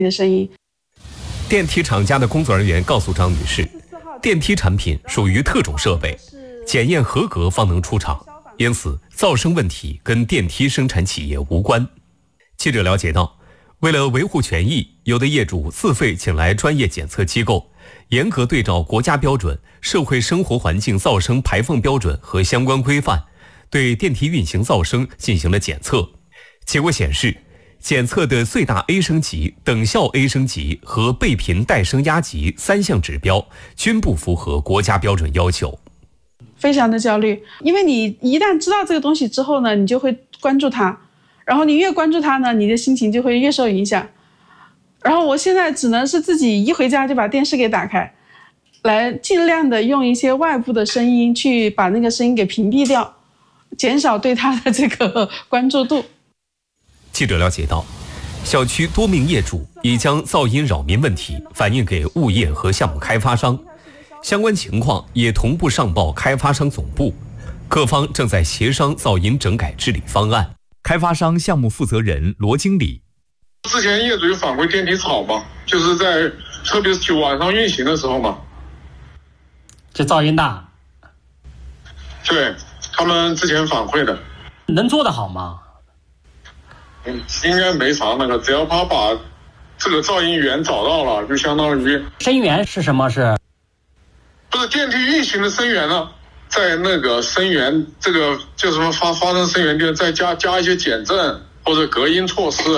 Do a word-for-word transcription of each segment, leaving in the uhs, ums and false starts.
的声音。 电梯厂家的工作人员告诉张女士，电梯产品属于特种设备，检验合格方能出厂，因此噪声问题跟电梯生产企业无关。记者了解到，为了维护权益，有的业主自费请来专业检测机构，严格对照国家标准、社会生活环境噪声排放标准和相关规范，对电梯运行噪声进行了检测。结果显示，检测的最大 A 声级、等效 A 声级和倍频带声压级三项指标均不符合国家标准要求。 非常的焦虑，因为你一旦知道这个东西之后呢，你就会关注它，然后你越关注它呢，你的心情就会越受影响。然后我现在只能是自己一回家就把电视给打开，来尽量的用一些外部的声音去把那个声音给屏蔽掉，减少对它的这个关注度。 记者了解到，小区多名业主已将噪音扰民问题反映给物业和项目开发商，相关情况也同步上报开发商总部，各方正在协商噪音整改治理方案。开发商项目负责人罗经理， 之前业主有反馈电梯吵嘛，就是在特别是晚上运行的时候嘛， 这噪音大。 对，他们之前反馈的。 能做得好吗？ 嗯，应该没啥那个，只要他把这个噪音源找到了，就相当于声源是什么？是不是电梯运行的声源呢？在那个声源这个就什么发发生声源地方再加加一些减震或者隔音措施。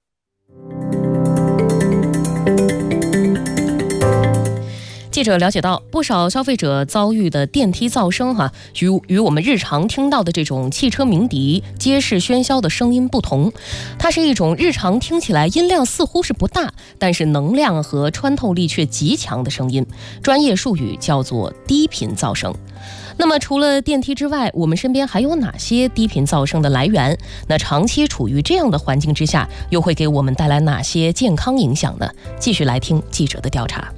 记者了解到，不少消费者遭遇的电梯噪声哈、啊，与与我们日常听到的这种汽车鸣笛、街市喧嚣的声音不同，它是一种日常听起来音量似乎是不大，但是能量和穿透力却极强的声音，专业术语叫做低频噪声。那么除了电梯之外，我们身边还有哪些低频噪声的来源？那长期处于这样的环境之下，又会给我们带来哪些健康影响呢？继续来听记者的调查。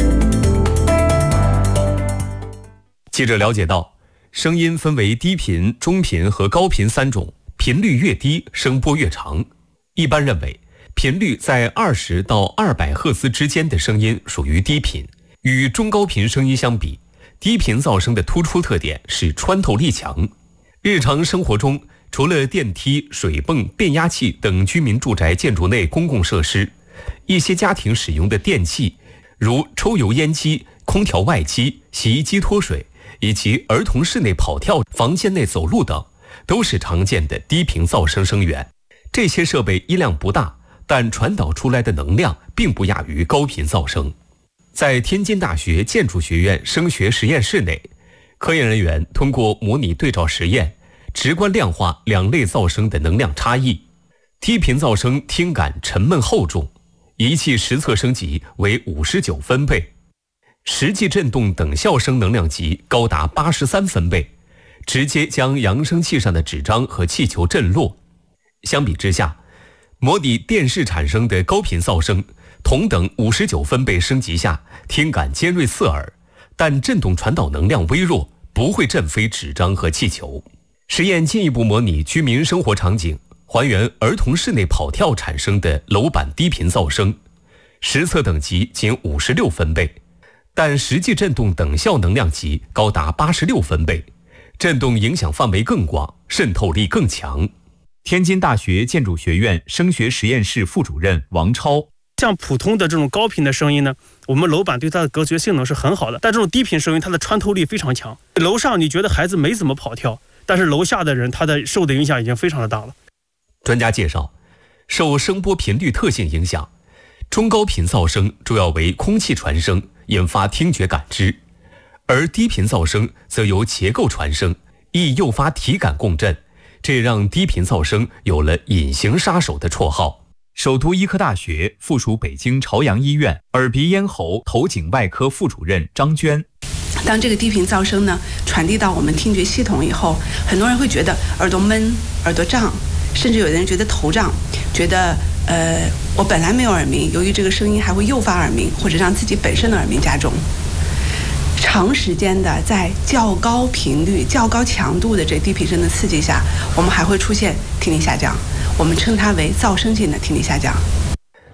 记者了解到，声音分为低频、中频和高频三种，频率越低，声波越长。一般认为，频率在二十到二百赫兹之间的声音属于低频。与中高频声音相比，低频噪声的突出特点是穿透力强。日常生活中，除了电梯、水泵、变压器等居民住宅建筑内公共设施，一些家庭使用的电器，如抽油烟机、空调外机、洗衣机脱水，以及儿童室内跑跳、房间内走路等，都是常见的低频噪声声源。这些设备音量不大，但传导出来的能量并不亚于高频噪声。在天津大学建筑学院声学实验室内，科研人员通过模拟对照实验，直观量化两类噪声的能量差异。低频噪声听感沉闷厚重，仪器实测声级为五十九分贝，实际振动等效声能量级高达八十三分贝，直接将扬声器上的纸张和气球震落。相比之下，模拟电视产生的高频噪声，同等五十九分贝升级下，听感尖锐刺耳，但振动传导能量微弱，不会震飞纸张和气球。实验进一步模拟居民生活场景，还原儿童室内跑跳产生的楼板低频噪声，实测等级仅五十六分贝，但实际振动等效能量级高达八十六分贝，振动影响范围更广，渗透力更强。天津大学建筑学院声学实验室副主任王超， 像普通的这种高频的声音呢，我们楼板对它的隔绝性能是很好的，但这种低频声音它的穿透力非常强。楼上你觉得孩子没怎么跑跳，但是楼下的人他的受的影响已经非常的大了。 专家介绍，受声波频率特性影响，中高频噪声主要为空气传声，引发听觉感知，而低频噪声则由结构传声，易诱发体感共振，这让低频噪声有了隐形杀手的绰号。首都医科大学附属北京朝阳医院耳鼻咽喉头颈外科副主任张娟， 当这个低频噪声呢传递到我们听觉系统以后，很多人会觉得耳朵闷、耳朵胀，甚至有的人觉得头胀，觉得呃我本来没有耳鸣，由于这个声音还会诱发耳鸣，或者让自己本身的耳鸣加重。长时间的在较高频率、较高强度的这低频声的刺激下，我们还会出现听力下降，我们称它为噪声性的听力下降。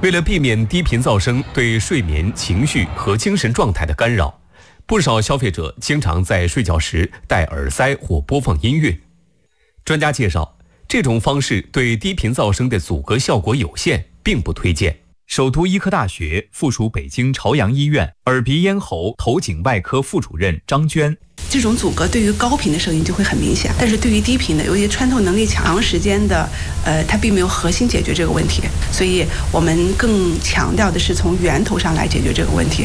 为了避免低频噪声对睡眠、情绪和精神状态的干扰，不少消费者经常在睡觉时戴耳塞或播放音乐。专家介绍，这种方式对低频噪声的阻隔效果有限，并不推荐。首都医科大学附属北京朝阳医院耳鼻咽喉头颈外科副主任张娟， 这种阻隔对于高频的声音就会很明显，但是对于低频的，由于穿透能力强，长时间的，呃，它并没有核心解决这个问题，所以我们更强调的是从源头上来解决这个问题。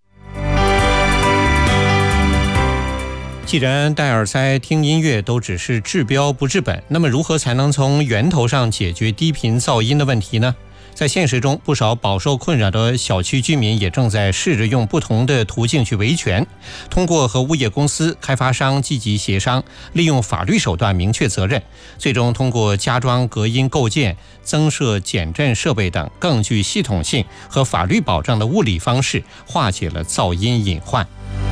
既然戴耳塞听音乐都只是治标不治本，那么如何才能从源头上解决低频噪音的问题呢？在现实中，不少饱受困扰的小区居民也正在试着用不同的途径去维权，通过和物业公司、开发商积极协商，利用法律手段明确责任，最终通过加装隔音构件、增设减震设备等更具系统性和法律保障的物理方式，化解了噪音隐患。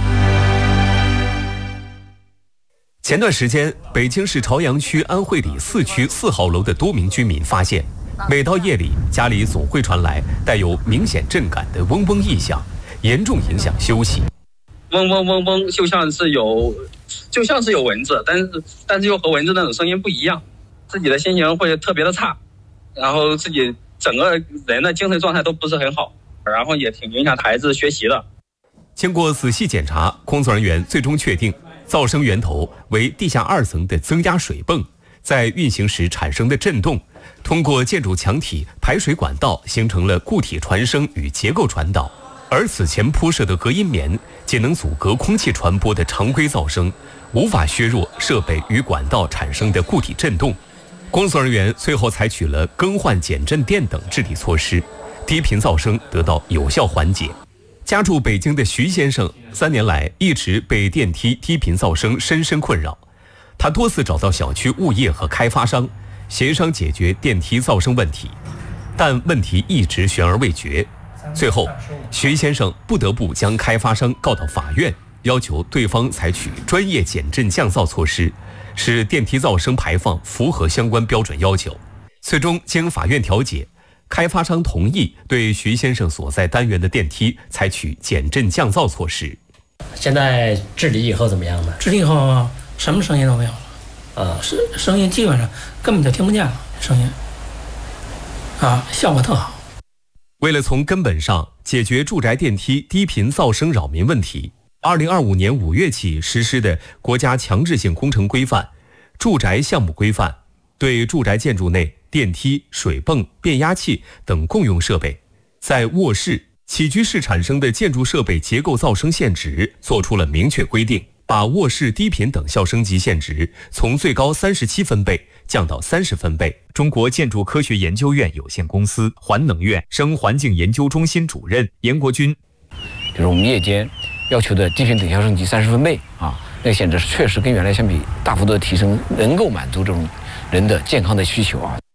前段时间，北京市朝阳区安慧里四区四号楼的多名居民发现，每到夜里，家里总会传来带有明显震感的嗡嗡异响，严重影响休息。 嗡嗡嗡嗡，就像是有，就像是有蚊子，但是但是又和蚊子那种声音不一样，自己的心情会特别的差，然后自己整个人的精神状态都不是很好，然后也挺影响孩子学习的。 经过仔细检查，工作人员最终确定，噪声源头为地下二层的增压水泵在运行时产生的震动，通过建筑墙体、排水管道形成了固体传声与结构传导，而此前铺设的隔音棉仅能阻隔空气传播的常规噪声，无法削弱设备与管道产生的固体震动。工作人员最后采取了更换减震垫等治理措施，低频噪声得到有效缓解。家住北京的徐先生三年来一直被电梯低频噪声深深困扰，他多次找到小区物业和开发商协商解决电梯噪声问题，但问题一直悬而未决。最后，徐先生不得不将开发商告到法院，要求对方采取专业减震降噪措施，使电梯噪声排放符合相关标准要求。最终经法院调解，开发商同意对徐先生所在单元的电梯采取减震降噪措施。 现在治理以后怎么样呢？ 治理以后什么声音都没有了， 啊， 是声音基本上根本就听不见了，声音啊，效果特好。 为了从根本上解决住宅电梯低频噪声扰民问题，二零二五年五月起实施的国家强制性工程规范、住宅项目规范，对住宅建筑内电梯、水泵、变压器等共用设备，在卧室、起居室产生的建筑设备结构噪声限值做出了明确规定，把卧室低频等效声极限值从最高三十七分贝降到三十分贝。中国建筑科学研究院有限公司环能院声环境研究中心主任严国军， 就是我们夜间要求的低频等效声级三十分贝啊，那个限制确实跟原来相比大幅度的提升，能够满足这种人的健康的需求啊。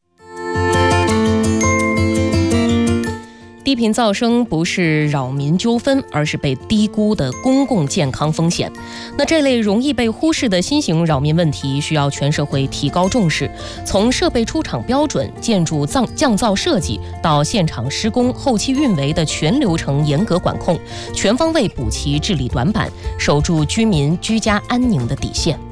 低频噪声不是扰民纠纷，而是被低估的公共健康风险。那这类容易被忽视的新型扰民问题，需要全社会提高重视。从设备出厂标准、建筑降降噪设计到现场施工、后期运维的全流程严格管控，全方位补齐治理短板，守住居民居家安宁的底线。